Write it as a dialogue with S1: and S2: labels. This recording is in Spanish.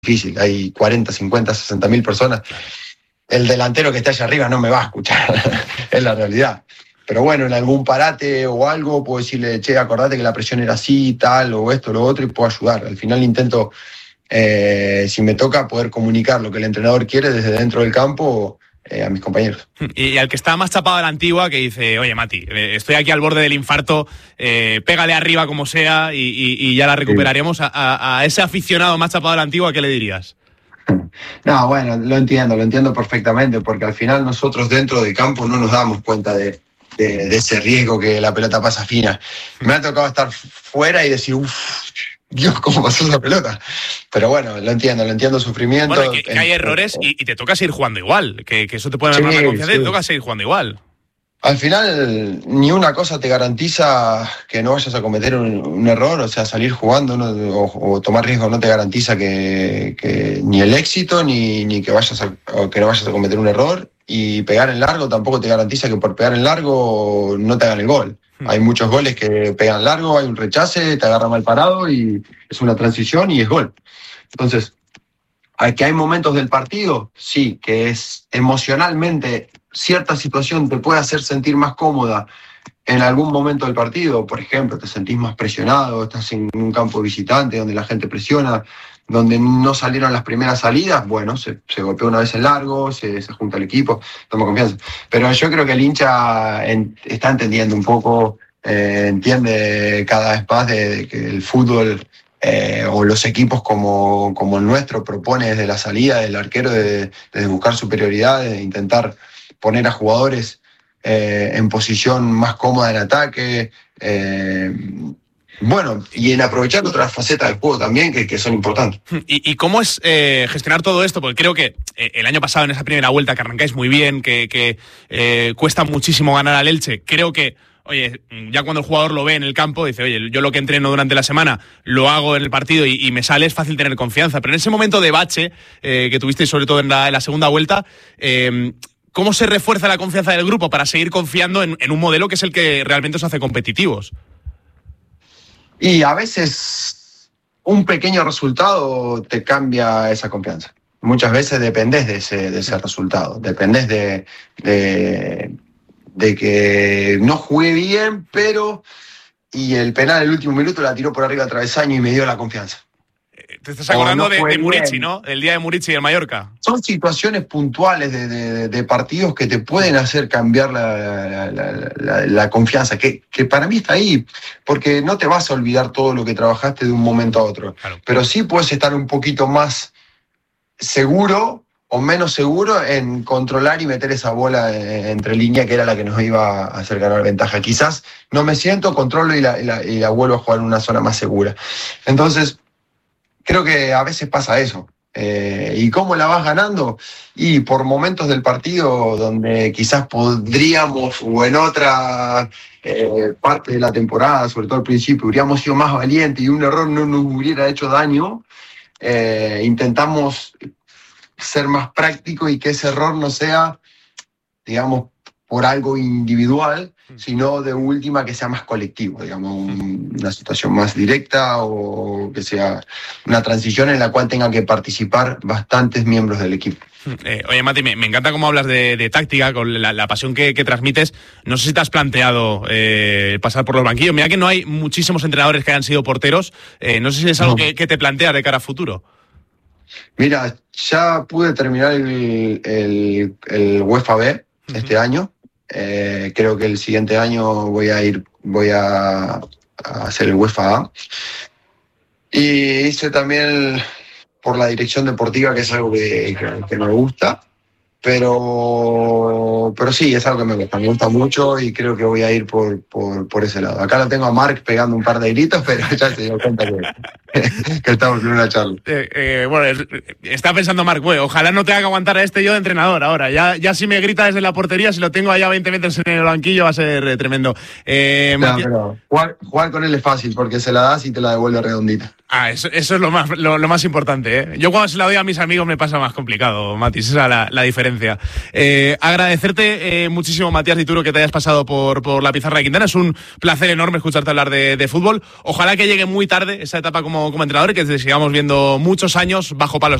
S1: difícil, hay 40, 50, 60 mil personas. El delantero que está allá arriba no me va a escuchar, es la realidad. Pero bueno, en algún parate o algo puedo decirle, che, acordate que la presión era así, tal, o esto, lo otro, y puedo ayudar. Al final intento, si me toca, poder comunicar lo que el entrenador quiere desde dentro del campo a mis compañeros.
S2: Y al que está más chapado de la antigua, que dice, oye, Mati, estoy aquí al borde del infarto, pégale arriba como sea y ya la recuperaremos. Sí. A ese aficionado más chapado de la antigua, ¿qué le dirías?
S1: No, bueno, lo entiendo perfectamente, porque al final nosotros dentro del campo no nos damos cuenta de ese riesgo que la pelota pasa fina. Me ha tocado estar fuera y decir, Dios, ¿cómo pasó esa pelota? Pero bueno, lo entiendo el sufrimiento.
S2: Bueno, que hay errores y te toca seguir jugando igual, que eso te puede dar más confianza y te toca seguir jugando igual.
S1: Al final, ni una cosa te garantiza que no vayas a cometer un error, o sea, salir jugando o tomar riesgo no te garantiza que ni el éxito ni que no vayas a cometer un error, y pegar en largo tampoco te garantiza que por pegar en largo no te hagan el gol. Hay muchos goles que pegan largo, hay un rechace, te agarra mal parado y es una transición y es gol. Entonces, ¿que hay momentos del partido? Sí, que es emocionalmente cierta situación te puede hacer sentir más cómoda en algún momento del partido. Por ejemplo, te sentís más presionado, estás en un campo visitante donde la gente presiona, donde no salieron las primeras salidas, bueno, se golpeó una vez en largo, se junta el equipo, toma confianza. Pero yo creo que el hincha está entendiendo un poco, entiende cada vez más de que el fútbol o los equipos como el nuestro propone desde la salida del arquero de buscar superioridad, de intentar poner a jugadores en posición más cómoda en ataque, bueno, y en aprovechar otras facetas del juego también que son importantes.
S2: ¿Y cómo es gestionar todo esto? Porque creo que el año pasado en esa primera vuelta que arrancáis muy bien, que cuesta muchísimo ganar al Elche, creo que oye, ya cuando el jugador lo ve en el campo, dice, oye, yo lo que entreno durante la semana lo hago en el partido y me sale, es fácil tener confianza. Pero en ese momento de bache que tuvisteis sobre todo en la segunda vuelta, ¿cómo se refuerza la confianza del grupo para seguir confiando en un modelo que es el que realmente os hace competitivos?
S1: Y a veces un pequeño resultado te cambia esa confianza. Muchas veces dependés de ese resultado, dependés de que no jugué bien, y el penal en el último minuto la tiró por arriba del travesaño y me dio la confianza.
S2: Te estás acordando de Murici, ¿no? El día de Murici y el Mallorca.
S1: Son situaciones puntuales de partidos que te pueden hacer cambiar la confianza, que para mí está ahí, porque no te vas a olvidar todo lo que trabajaste de un momento a otro. Claro. Pero sí puedes estar un poquito más seguro o menos seguro en controlar y meter esa bola entre línea, que era la que nos iba a hacer ganar ventaja. Quizás no me siento, controlo y la vuelvo a jugar en una zona más segura. Entonces, creo que a veces pasa eso. ¿Y cómo la vas ganando? Y por momentos del partido donde quizás podríamos, o en otra parte de la temporada, sobre todo al principio, hubiéramos sido más valientes y un error no nos hubiera hecho daño, intentamos ser más práctico y que ese error no sea, digamos, por algo individual, sino de última que sea más colectivo, digamos, una situación más directa o que sea una transición en la cual tengan que participar bastantes miembros del equipo.
S2: Oye, Mati, me encanta cómo hablas de táctica, con la pasión que transmites. No sé si te has planteado pasar por los banquillos. Mira que no hay muchísimos entrenadores que hayan sido porteros. No sé si es algo que te planteas de cara a futuro. Mira,
S1: ya pude terminar el UEFA B este año. Creo que el siguiente año voy a hacer el UEFA A. Y hice también por la dirección deportiva, que es algo que me gusta. Pero sí, es algo que me gusta mucho y creo que voy a ir por ese lado. Acá lo tengo a Marc pegando un par de gritos, pero ya se dio cuenta que estamos en una charla.
S2: Bueno, está pensando Marc, bueno, ojalá no tenga que aguantar a yo de entrenador ahora. Ya si me grita desde la portería, si lo tengo allá 20 metros en el banquillo, va a ser tremendo.
S1: Pero jugar con él es fácil porque se la das y te la devuelve redondita.
S2: Eso es lo más importante, ¿eh? Yo cuando se la doy a mis amigos me pasa más complicado, Mati, esa es la diferencia. diferencia. Agradecerte muchísimo, Matías Dituro, que te hayas pasado por la pizarra de Quintana. Es un placer enorme escucharte hablar de fútbol. Ojalá que llegue muy tarde esa etapa como entrenador y que te sigamos viendo muchos años bajo palos.